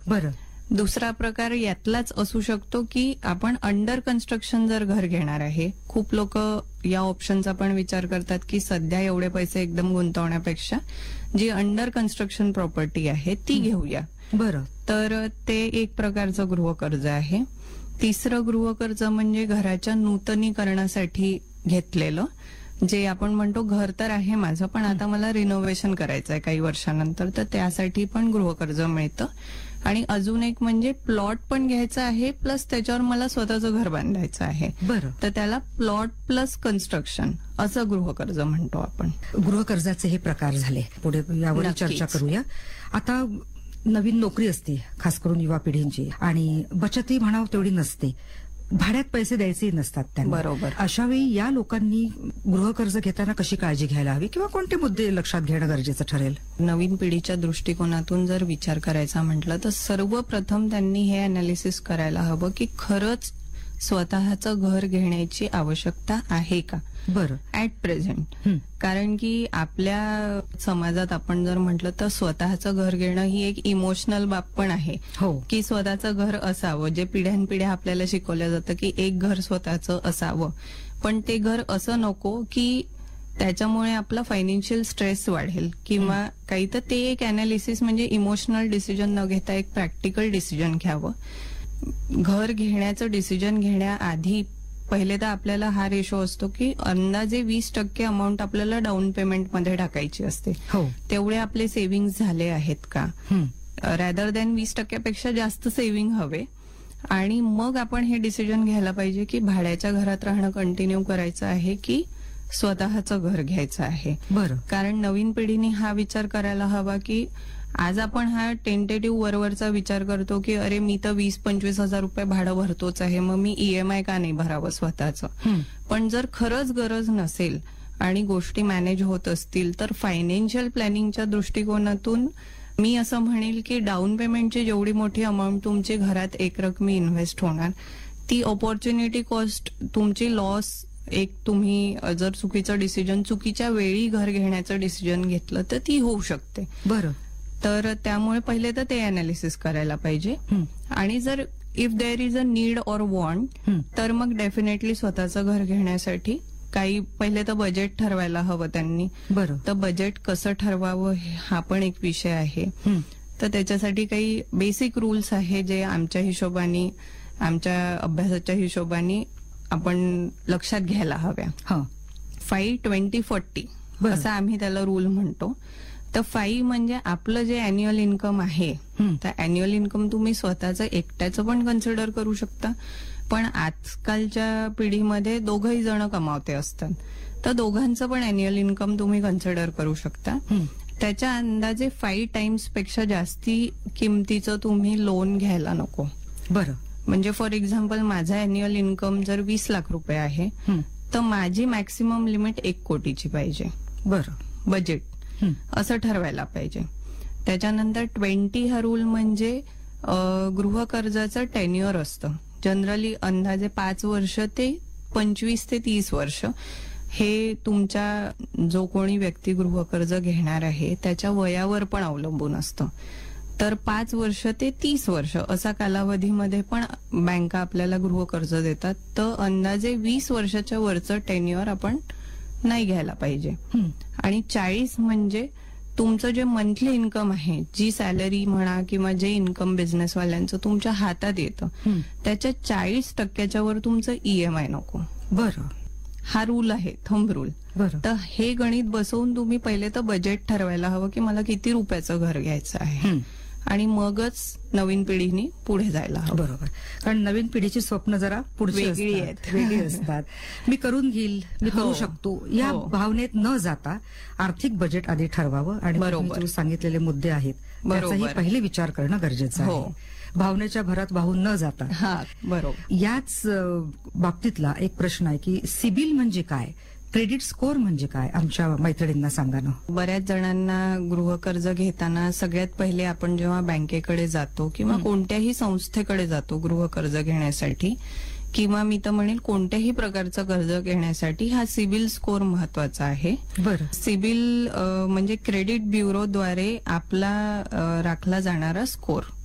बरं. दुसरा प्रकार यातलाच असू शकतो की आपण अंडर कन्स्ट्रक्शन जर घर घेणार आहे. खूप लोक या ऑप्शनचा पण विचार करतात की सध्या एवढे पैसे एकदम गुंतवण्यापेक्षा जी अंडर कन्स्ट्रक्शन प्रॉपर्टी आहे ती घेऊया. बरं. तर ते एक प्रकारचं गृहकर्ज आहे. तिसरं गृहकर्ज म्हणजे घराच्या नूतनीकरणासाठी घेतलेलं, जे आपण म्हणतो घर तर आहे माझं पण आता मला रिनोव्हेशन करायचं आहे काही वर्षानंतर, तर त्यासाठी पण गृहकर्ज मिळतं. आणि अजून एक म्हणजे प्लॉट पण घ्यायचा आहे प्लस त्याच्यावर मला स्वतःचं घर बांधायचं आहे. बरं. तर त्याला प्लॉट प्लस कन्स्ट्रक्शन असं गृहकर्ज म्हणतो आपण. गृहकर्जाचे हे प्रकार झाले. पुढे यावर नक्कीच. चर्चा करूया. आता नवीन नोकरी असते खास करून युवा पिढींची आणि बचतही म्हणावं तेवढी नसते, भाड्यात पैसे द्यायचेही नसतात त्यांना. बरोबर. अशा वेळी या लोकांनी गृहकर्ज घेताना कशी काळजी घ्यायला हवी किंवा कोणते मुद्दे लक्षात घेणं गरजेचं ठरेल? नवीन पिढीच्या दृष्टिकोनातून जर विचार करायचा म्हटलं तर सर्वप्रथम त्यांनी हे अनालिसिस करायला हवं की खरंच स्वतःचं घर घेण्याची आवश्यकता आहे का बरं. At present. कारण की आपल्या समाजात आपण जर म्हटलं तर स्वतःचं घर घेणं ही एक इमोशनल बाब पण आहे. हो. की स्वतःचं घर असावं, जे पिढ्यानपिढ्या आपल्याला शिकवलं जातं की एक घर स्वतःचं असावं, पण ते घर असं नको की त्याच्यामुळे आपला फायनान्शियल स्ट्रेस वाढेल किंवा काही. तर ते एक अनालिसिस म्हणजे इमोशनल डिसिजन न घेता एक प्रॅक्टिकल डिसिजन घ्यावं. घर घेण्याचं डिसिजन घेण्याआधी पहिले तर आपल्याला हा रेशो असतो की अंदाजे 20% अमाऊंट आपल्याला डाऊन पेमेंटमध्ये टाकायची असते. हो. तेवढे आपले सेव्हिंग्ज झाले आहेत का, रॅदर दॅन 20% जास्त सेव्हिंग हवे. आणि मग आपण हे डिसिजन घ्यायला पाहिजे की भाड्याच्या घरात राहणं कंटिन्यू करायचं आहे की स्वतःचं घर घ्यायचं आहे. बरं. कारण नवीन पिढीने हा विचार करायला हवा की आज आपण हा टेंटेटिव्ह वरवरचा विचार करतो की अरे मी तर 20-25 हजार रुपये भाडं भरतोच आहे, मग मी ईएमआय का नाही भरावं स्वतःचं. पण जर खरंच गरज नसेल आणि गोष्टी मॅनेज होत असतील तर फायनान्शियल प्लॅनिंगच्या दृष्टिकोनातून मी असं म्हणेल की डाऊन पेमेंटची जेवढी मोठी अमाऊंट तुमची घरात एकरकमी इन्व्हेस्ट होणार, ती ऑपॉर्च्युनिटी कॉस्ट तुमची लॉस, एक तुम्ही जर चुकीचं डिसिजन चुकीच्या वेळी घर घेण्याचं डिसिजन घेतलं तर ती होऊ शकते. बरं. तर त्यामुळे पहिले तर ते अनालिसिस करायला पाहिजे. आणि जर if there is a need or want तर मग डेफिनेटली स्वतःचं घर घेण्यासाठी काही पहिले तर बजेट ठरवायला हवं त्यांनी. बरं. तर बजेट कसं ठरवावं हा पण एक विषय आहे. तर त्याच्यासाठी काही बेसिक रूल्स आहे जे आमच्या हिशोबाने, आमच्या अभ्यासाच्या हिशोबाने आपण लक्षात घ्यायला हव्या. 5-20-40 असं आम्ही त्याला रूल म्हणतो. तर 5 म्हणजे आपलं जे अॅन्युअल इन्कम आहे, तर अॅन्युअल इन्कम तुम्ही स्वतःचं एकट्याचं पण कन्सिडर करू शकता, पण आजकालच्या पिढीमध्ये दोघंही जण कमावते असतात, तर दोघांचं पण अॅन्युअल इन्कम तुम्ही कन्सिडर करू शकता. त्याच्या अंदाजे 5 टाइम्स पेक्षा जास्ती किमतीचं तुम्ही लोन घ्यायला नको. बरं. म्हणजे फॉर एक्झाम्पल माझा अॅन्युअल इन्कम जर 20 लाख रुपये आहे तर माझी मॅक्सिमम लिमिट 1 कोटीची पाहिजे. बरं. बजेट असं ठरवायला पाहिजे. त्याच्यानंतर 20 हा रूल म्हणजे गृहकर्जाचं टेन्युअर असतं. जनरली अंदाजे 5 वर्ष ते 25 ते 30 वर्ष हे तुमच्या जो कोणी व्यक्ती गृहकर्ज घेणार आहे त्याच्या वयावर पण अवलंबून असतं. तर 5 वर्ष ते 30 वर्ष असा कालावधीमध्ये पण बँका आपल्याला गृहकर्ज देतात. तर अंदाजे 20 वर्षाच्या वरचं टेन्युअर आपण नाही घ्यायला पाहिजे. आणि 40 म्हणजे तुमचं जे मंथली इन्कम आहे, जी सॅलरी म्हणा किंवा जे इन्कम बिझनेसवाल्यांचं तुमच्या हातात येतं त्याच्या 40% वर तुमचं ईएमआय नको. बरं. हा रूल आहे, थंब रूल. बरं. तर हे गणित बसवून तुम्ही पहिले तर बजेट ठरवायला हवं की मला किती रुपयाचं घर घ्यायचं आहे आणि मगच नवीन पिढीने पुढे जायला हवं. बरोबर. कारण नवीन पिढीची स्वप्न जरा पुढची वेगळी आहेत. वेगळी असतात. मी करून घेईल, मी करू शकतो या भावनेत न जाता आर्थिक बजेट आधी ठरवावं आणि तुम्ही सांगितलेले मुद्दे आहेत त्याचाही पहिले विचार करणं गरजेचं आहे. भावनेच्या भरात वाहून न जाता. बरोबर. याच बाबतीतला एक प्रश्न आहे की सिबिल म्हणजे काय, क्रेडिट स्कोअर म्हणजे काय, आमच्या मैत्रिणींना सांगा ना. बऱ्याच जणांना गृहकर्ज घेताना सगळ्यात पहिले आपण जेव्हा बँकेकडे जातो किंवा कोणत्याही संस्थेकडे जातो गृहकर्ज घेण्यासाठी किंवा मी तर म्हणेल कोणत्याही प्रकारचं कर्ज घेण्यासाठी हा सिबिल स्कोअर महत्वाचा आहे. बरं. सिबिल म्हणजे क्रेडिट ब्युरोद्वारे आपला राखला जाणारा स्कोअर.